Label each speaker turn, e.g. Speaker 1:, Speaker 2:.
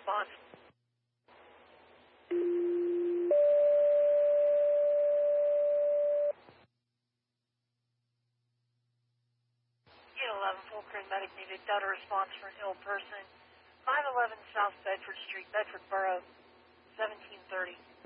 Speaker 1: response. Unit 11, full crew medic needed. Data response for an ill person. 511 South Bedford Street, Bedford Borough, 1730.